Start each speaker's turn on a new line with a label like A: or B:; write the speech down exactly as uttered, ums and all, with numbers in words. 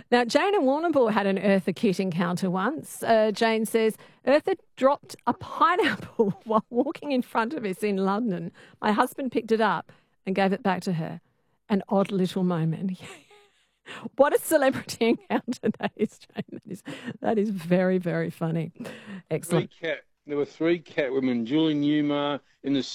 A: Now, Jane in Warrnambool had an Eartha Kitt encounter once. Uh, Jane says, Eartha dropped a pineapple while walking in front of us in London. My husband picked it up and gave it back to her. An odd little moment. What a celebrity encounter that is, Jane. That is, that is very, very funny. Excellent.
B: Three cat, there were three cat women, Julie Newmar in the